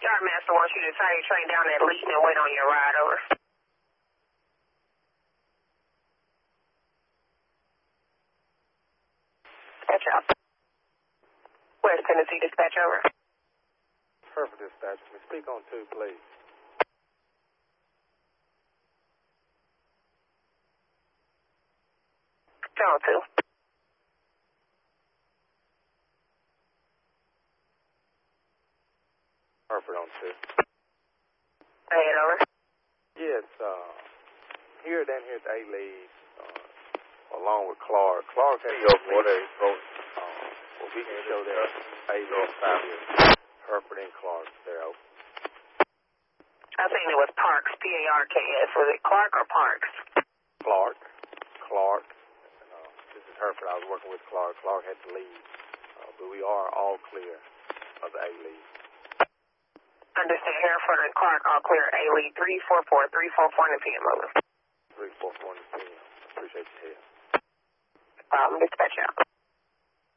Master wants you to tie your train down at least and wait on your ride, over. Dispatch out. West Tennessee dispatch, over. Hereford dispatch. Can we speak on 2, please? Channel 2. Hereford on 2. Ahead, over. Yes, here at A-Lead, along with Clark. Clark has well, we can show that A-Lead 5 years. Hereford and Clark, they're open. I think it was Parks, P-A-R-K-S. Was it Clark or Parks? Clark. This is Hereford. I was working with Clark. Clark had to leave. But we are all clear of the A-Lead. Understand. Hereford and Clark all clear. A-Lead 344, 344 in the PM, over. 344 in the PM. Appreciate your help. Dispatch out.